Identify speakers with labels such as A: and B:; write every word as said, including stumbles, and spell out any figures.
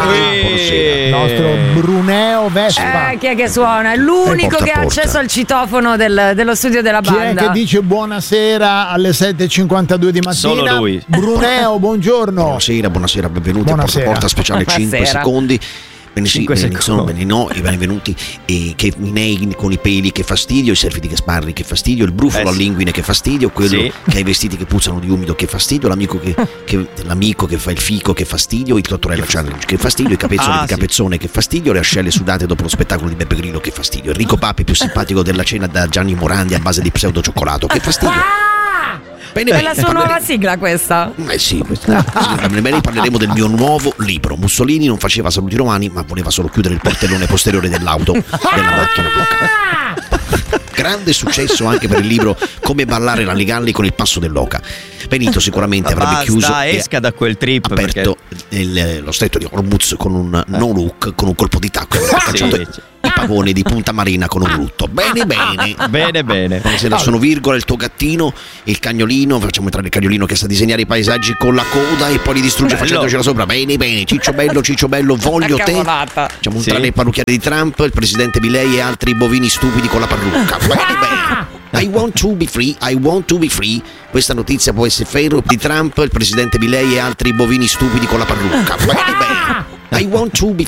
A: buonasera.
B: Il nostro Bruneo Vespa.
C: Eh, chi è che suona? È l'unico che ha accesso al citofono del, dello studio della
B: Chi
C: banda.
B: è che dice buonasera alle sette e cinquantadue di mattina?
A: Solo lui.
B: Bruneo, buongiorno.
A: Buonasera, buonasera, benvenuti
B: Buonasera.
A: a Porta Speciale
C: Buonasera.
A: cinque secondi. Bene, sì,
D: Cinque
A: bene, sono
D: secondi.
A: bene, no, e benvenuti. E che i nei con i peli, che fastidio, i selfie di Gasparri, che fastidio, il brufolo
D: Eh, sì.
A: all'inguine, che fastidio, quello
D: Sì.
A: che ha i vestiti che puzzano di umido, che fastidio, l'amico che, che, l'amico che fa il fico, che fastidio, il Tottorella Challenge, che fastidio, i capezzoni
D: Ah,
A: di
D: sì.
A: Capezzone, che fastidio, le ascelle sudate dopo lo spettacolo di Beppe Grillo, che fastidio, Enrico Papi più simpatico della cena da Gianni Morandi a base di pseudo cioccolato, che fastidio. Bene,
C: È
A: bene,
C: la sua
A: parleremo-
C: nuova sigla questa.
A: Eh sì, questa- bene, parleremo del mio nuovo libro. Mussolini non faceva saluti romani, ma voleva solo chiudere il portellone posteriore dell'auto della macchina blu. Grande successo anche per il libro Come ballare la Ligalli con il passo dell'oca. Benito sicuramente avrebbe
D: Basta,
A: chiuso e
D: esca da quel trip,
A: aperto il- lo stretto di Hormuz con un no look, con un colpo di tacco, e avrebbe
D: Sì.
A: cacciato i pavoni di Punta Marina con un lutto. Bene, bene.
D: Bene, bene.
A: Buonasera, sono Virgola, il tuo gattino, il cagnolino. Facciamo entrare il cagnolino che sa disegnare i paesaggi con la coda e poi li distrugge
D: Bello.
A: facendocela sopra. Bene, bene. Ciccio bello, Ciccio bello, voglio te.
C: Cavolata.
A: Facciamo
D: Sì.
A: entrare il parrucchiere di Trump, il presidente Milei e altri bovini stupidi con la parrucca. Bene, bene. I want to be free, I want to be free. Questa notizia può essere ferro di Trump, il presidente Milei e altri bovini stupidi con la parrucca. Bene, bene. I want to be